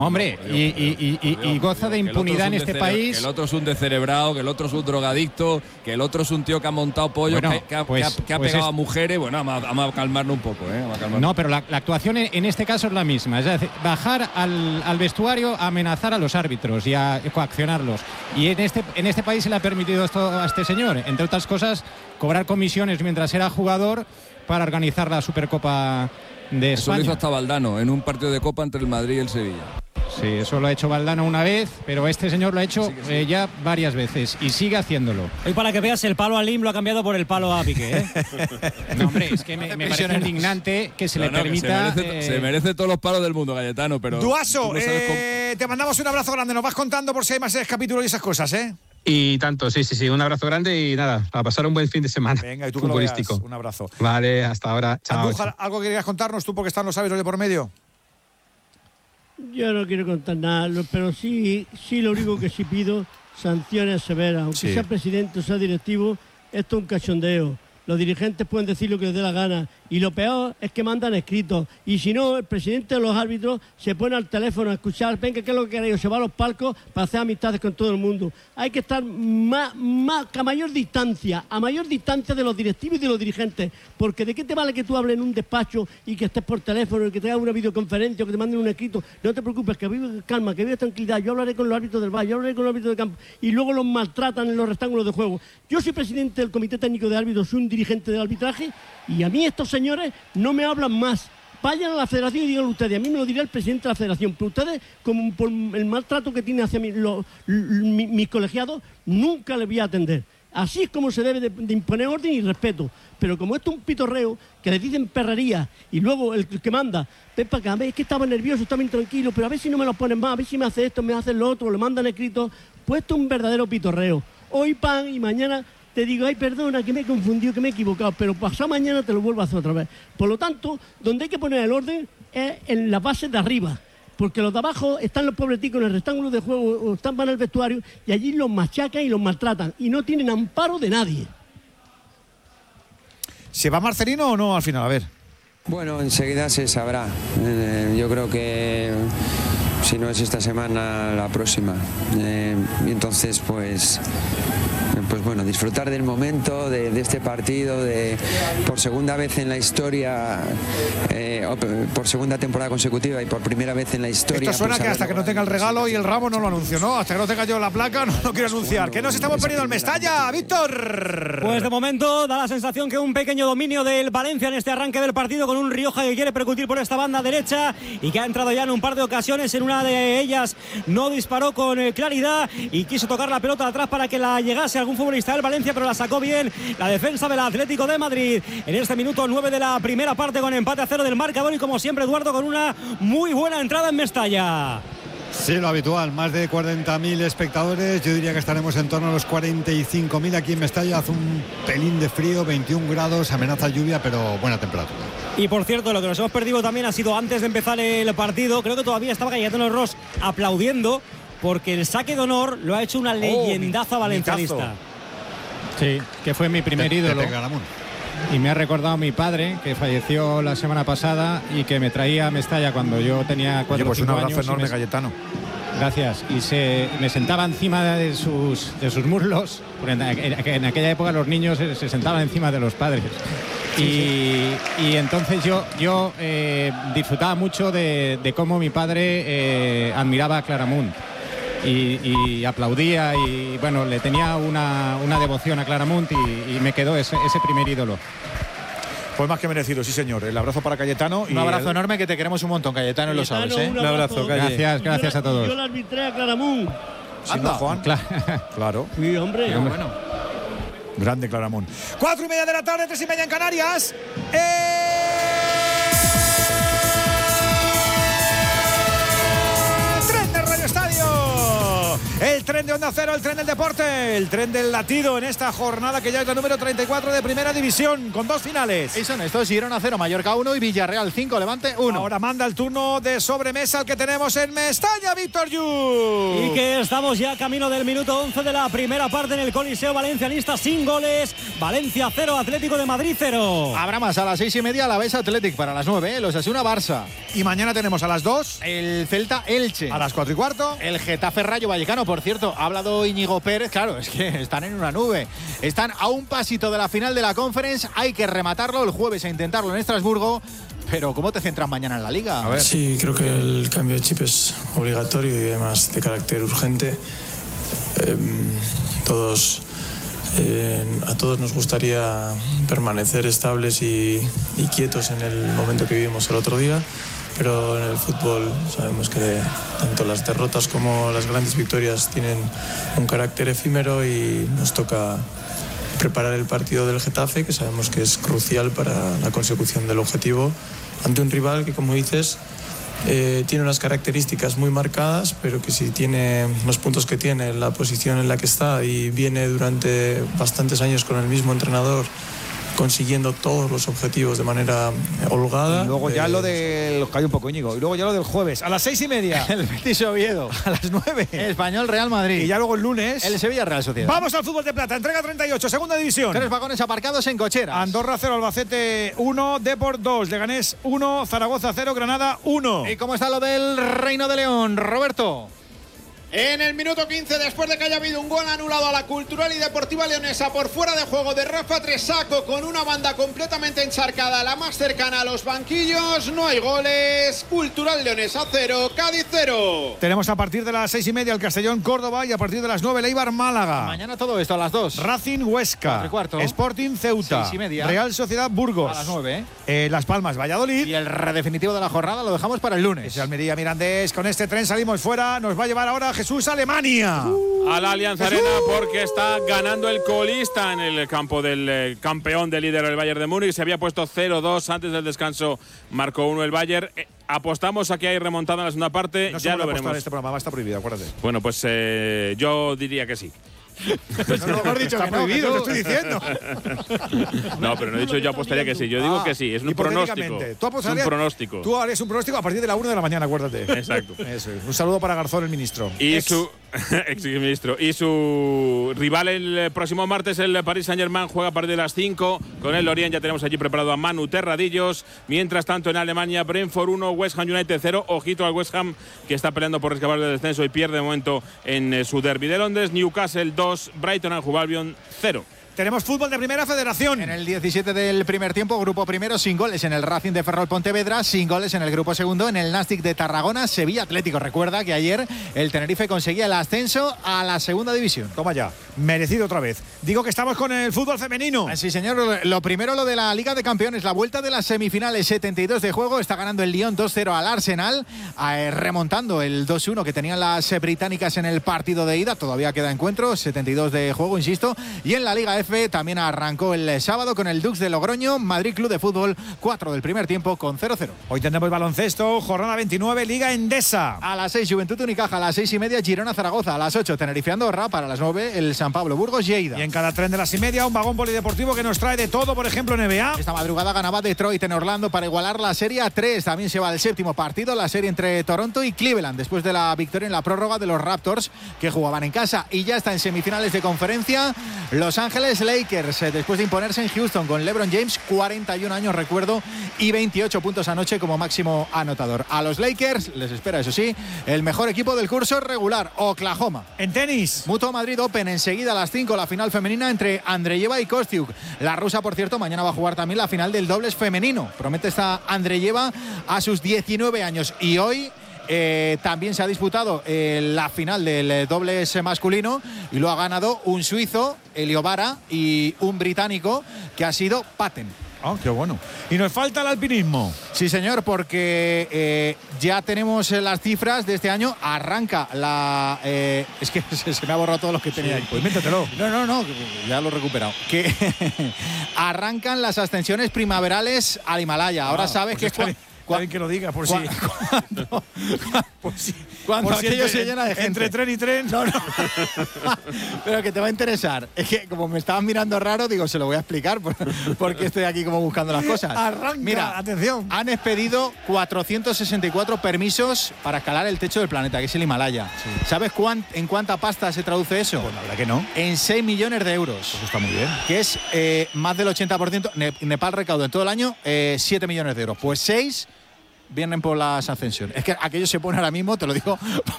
Hombre, y goza de impunidad en este país. Que el otro es un descerebrado, que el otro es un drogadicto, que el otro es un tío que ha montado pollos, bueno, que ha pegado a mujeres. Bueno, vamos a calmarnos un poco, No, pero la actuación en este caso es la misma. Es decir, bajar al vestuario a amenazar a los árbitros y a coaccionarlos. Y en este país se le ha permitido esto a este señor. Entre otras cosas, cobrar comisiones mientras era jugador para organizar la Supercopa de España. Eso lo hizo hasta Valdano en un partido de Copa entre el Madrid y el Sevilla. Sí, eso lo ha hecho Valdano una vez, pero este señor lo ha hecho ya varias veces y sigue haciéndolo. Hoy, para que veas, el palo a Lim lo ha cambiado por el palo a Piqué, ¿eh? No, hombre, es que me parece indignante que se le permita. Se merece todos los palos del mundo, Cayetano, pero. Duaso, te mandamos un abrazo grande. Nos vas contando por si hay más capítulos y esas cosas, ¿eh? Y tanto, sí. Un abrazo grande y nada, a pasar un buen fin de semana. Venga, y tú futbolístico. Un abrazo. Vale, hasta ahora. Chao. Andújar, ¿algo que querías contarnos tú porque están los árbitros de por medio? Yo no quiero contar nada, pero sí lo único que sí pido, sanciones severas. Aunque sea presidente o sea directivo, esto es un cachondeo. Los dirigentes pueden decir lo que les dé la gana. Y lo peor es que mandan escritos. Y si no, el presidente de los árbitros se pone al teléfono a escuchar, venga, ¿qué es lo que queréis? Se va a los palcos para hacer amistades con todo el mundo. Hay que estar a mayor distancia de los directivos y de los dirigentes. Porque ¿de qué te vale que tú hables en un despacho y que estés por teléfono y que te hagas una videoconferencia o que te manden un escrito? No te preocupes, que vive calma, que vive tranquilidad. Yo hablaré con los árbitros del bar, yo hablaré con los árbitros del campo. Y luego los maltratan en los rectángulos de juego. Yo soy presidente del Comité Técnico de Árbitros, soy un dirigente del arbitraje y a mí estos señores no me hablan más. Vayan a la federación y díganlo ustedes. A mí me lo dirá el presidente de la federación, pero ustedes, como por el maltrato que tienen hacia mí, mis colegiados, nunca les voy a atender. Así es como se debe de imponer orden y respeto. Pero como esto es un pitorreo, que les dicen perrería, y luego el que manda, ven para acá, es que estaba nervioso, estaba intranquilo, pero a ver si no me lo ponen más, a ver si me hace esto, me hace lo otro, le mandan escrito. Pues esto es un verdadero pitorreo. Hoy pan y mañana te digo, ay, perdona, que me he confundido, que me he equivocado, pero pasado mañana te lo vuelvo a hacer otra vez. Por lo tanto, donde hay que poner el orden es en la base de arriba, porque los de abajo están los pobreticos en el rectángulo de juego o están para el vestuario y allí los machacan y los maltratan y no tienen amparo de nadie. ¿Se va Marcelino o no al final? A ver. Bueno, enseguida se sabrá. Yo creo que si no es esta semana, la próxima. Y entonces, pues bueno, disfrutar del momento, de este partido, por segunda vez en la historia, por segunda temporada consecutiva y por primera vez en la historia. Esto suena que hasta que no tenga el regalo y el ramo no lo anuncio, ¿no? Hasta que no tenga yo la placa no lo quiero anunciar. ¿Qué nos estamos perdiendo en Mestalla, Víctor? Pues de momento da la sensación que un pequeño dominio del Valencia en este arranque del partido, con un Rioja que quiere percutir por esta banda derecha y que ha entrado ya en un par de ocasiones. En una de ellas no disparó con claridad y quiso tocar la pelota atrás para que la llegase algún futbolista del Valencia, pero la sacó bien la defensa del Atlético de Madrid en este minuto 9 de la primera parte, con empate a 0 del marcador y como siempre Eduardo con una muy buena entrada en Mestalla. Sí, lo habitual, más de 40.000 espectadores, yo diría que estaremos en torno a los 45.000 aquí en Mestalla. Hace un pelín de frío, 21 grados, amenaza lluvia, pero buena temperatura. Y por cierto, lo que nos hemos perdido también ha sido antes de empezar el partido. Creo que todavía estaba Cayetano Ros aplaudiendo porque el saque de honor lo ha hecho una leyendaza valencianista. Sí, que fue mi primer ídolo. Y me ha recordado mi padre, que falleció la semana pasada y que me traía a Mestalla cuando yo tenía 4 o 5 años. Pues un abrazo enorme, Cayetano. Gracias. Y me sentaba encima de sus muslos, porque en aquella época los niños se sentaban encima de los padres. Y entonces yo disfrutaba mucho de cómo mi padre admiraba a Claramunt. Y aplaudía y bueno, le tenía una devoción a Claramunt y me quedó ese primer ídolo. Pues más que merecido, sí señor. El abrazo para Cayetano. Un abrazo enorme, que te queremos un montón, Cayetano, lo sabes, ¿eh? Un abrazo, gracias a todos. Yo le arbitré a Claramunt. Anda, Juan. Claro. Sí, hombre. Bueno. Grande Claramunt. 4:30 de la tarde, 3:30 en Canarias. Tren de Radio Estadio. El tren tren de Onda Cero, el tren del deporte, el tren del latido en esta jornada que ya es la número 34 de Primera División, con 2 finales. Y son estos: Girona 0, Mallorca 1 y Villarreal 5, Levante 1. Ahora manda el turno de sobremesa el que tenemos en Mestalla, Víctor Yu. Y que estamos ya camino del minuto 11 de la primera parte en el Coliseo Valencianista, sin goles. Valencia 0, Atlético de Madrid 0. Habrá más a las 6:30, la Alavés Athletic para las 9, los Osasuna Barça. Y mañana tenemos a las 2 el Celta Elche. A las 4:15 el Getafe Rayo Vallecano. Por cierto, ha hablado Íñigo Pérez. Claro, es que están en una nube. Están a un pasito de la final de la Conference. Hay que rematarlo el jueves, a intentarlo en Estrasburgo. Pero ¿cómo te centras mañana en la Liga? A ver. Sí, creo que el cambio de chip es obligatorio y además de carácter urgente. A todos nos gustaría permanecer estables y quietos en el momento que vivimos el otro día, pero en el fútbol sabemos que tanto las derrotas como las grandes victorias tienen un carácter efímero y nos toca preparar el partido del Getafe, que sabemos que es crucial para la consecución del objetivo, ante un rival que, como dices, tiene unas características muy marcadas, pero que si tiene los puntos que tiene, la posición en la que está y viene durante bastantes años con el mismo entrenador consiguiendo todos los objetivos de manera holgada. Y luego ya lo del... Calla un poco, Íñigo. Y luego ya lo del jueves, a las 6:30. El Betis Oviedo. A las 9. Español Real Madrid. Y ya luego el lunes... el Sevilla Real Sociedad. Vamos al fútbol de plata, entrega 38, segunda división. 3 vagones aparcados en cocheras. Andorra 0, Albacete 1, Deport 2, Leganés 1, Zaragoza 0, Granada 1. ¿Y cómo está lo del Reino de León, Roberto? En el minuto 15, después de que haya habido un gol anulado a la Cultural y Deportiva Leonesa por fuera de juego de Rafa Tresaco, con una banda completamente encharcada, la más cercana a los banquillos, no hay goles. Cultural Leonesa 0, Cádiz 0. Tenemos a partir de las 6:30 el Castellón Córdoba y a partir de las 9 el Eibar Málaga. Mañana todo esto a las 2. Racing Huesca, Sporting Ceuta, 6:30. Real Sociedad Burgos. A las 9. Las Palmas Valladolid. Y el redefinitivo de la jornada lo dejamos para el lunes. Ese Almería Mirandés. Con este tren salimos fuera. Nos va a llevar ahora Jesús a Alemania. A la Allianz Arena, porque está ganando el colista en el campo del campeón del líder, el Bayern de Múnich. Se había puesto 0-2 antes del descanso, marcó 1 el Bayern. Apostamos a que hay remontada en la segunda parte, No ya lo veremos. veremos. Este programa está prohibido, acuérdate. Bueno, pues yo diría que sí. No, mejor dicho, está prohibido, te estoy diciendo. No, pero no he dicho yo apostaría que sí. Yo digo que sí, es un pronóstico. Es un pronóstico. Tú harías un pronóstico a partir de la 1 de la mañana, acuérdate. Exacto. Eso es. Un saludo para Garzón, el ministro. Y su exministro. Y su rival el próximo martes, el Paris Saint-Germain, juega a partir de las 5 con el Lorient. Ya tenemos allí preparado a Manu Terradillos. Mientras tanto, en Alemania, Brentford 1, West Ham United 0. Ojito al West Ham, que está peleando por escapar del descenso y pierde de momento en su derbi de Londres. Newcastle 2, Brighton and Hove Albion 0. Tenemos fútbol de Primera Federación. En el 17 del primer tiempo, grupo primero, sin goles en el Racing de Ferrol Pontevedra, sin goles en el grupo segundo, en el Nastic de Tarragona, Sevilla Atlético. Recuerda que ayer el Tenerife conseguía el ascenso a la segunda división. Toma ya, merecido otra vez. Digo que estamos con el fútbol femenino. Sí, señor. Lo primero, lo de la Liga de Campeones, la vuelta de las semifinales, 72 de juego. Está ganando el Lyon 2-0 al Arsenal, remontando el 2-1 que tenían las británicas en el partido de ida. Todavía queda encuentro, 72 de juego, insisto. Y en la Liga F también arrancó el sábado con el Dux de Logroño, Madrid Club de Fútbol, 4 del primer tiempo con 0-0. Hoy tendremos baloncesto, jornada 29, Liga Endesa. A las 6, Juventud Unicaja, a las 6:30, Girona Zaragoza, a las 8, Tenerife Andorra, para las 9, el San Pablo Burgos Lleida. Y en cada tren de las 6:30, un vagón polideportivo que nos trae de todo, por ejemplo, NBA. Esta madrugada ganaba Detroit en Orlando para igualar la serie a 3. También se va el séptimo partido, la serie entre Toronto y Cleveland, después de la victoria en la prórroga de los Raptors, que jugaban en casa. Y ya está en semifinales de conferencia, Los Ángeles Lakers, después de imponerse en Houston con LeBron James, 41 años, recuerdo, y 28 puntos anoche como máximo anotador. A los Lakers les espera, eso sí, el mejor equipo del curso regular, Oklahoma. En tenis, Mutua Madrid Open, enseguida a las 5, la final femenina entre Andreyeva y Kostiuk. La rusa, por cierto, mañana va a jugar también la final del dobles femenino. Promete esta Andreyeva a sus 19 años. Y hoy también se ha disputado la final del dobles masculino y lo ha ganado un suizo, Elio Vara, y un británico que ha sido Patten. Ah, qué bueno. Y nos falta el alpinismo. Sí, señor, porque ya tenemos las cifras de este año. Arranca la... es que se me ha borrado todo lo que tenía ahí. Pues métetelo. No, ya lo he recuperado. Que arrancan las ascensiones primaverales al Himalaya. Ahora sabes pues que... que lo diga, por si. Cuando aquello se llena de gente. Entre tren y tren. No. Pero que te va a interesar. Es que como me estabas mirando raro, digo, se lo voy a explicar porque estoy aquí como buscando las cosas. Arranca, mira, atención. Han expedido 464 permisos para escalar el techo del planeta, que es el Himalaya. Sí. ¿Sabes en cuánta pasta se traduce eso? Pues la verdad que no. En 6 millones de euros. Eso está muy bien. Que es más del 80%. Nepal recauda en todo el año 7 millones de euros. Pues 6 vienen por las ascensiones. Es que aquello se pone ahora mismo, te lo digo,